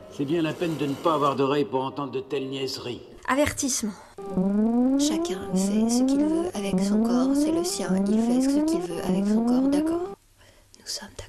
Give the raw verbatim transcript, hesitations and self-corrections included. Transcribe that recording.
C'est bien la peine de ne pas avoir d'oreilles pour entendre de telles niaiseries. Avertissement. Chacun fait ce qu'il veut avec son corps, c'est le sien, il fait ce qu'il veut avec son corps, d'accord? Nous sommes d'accord.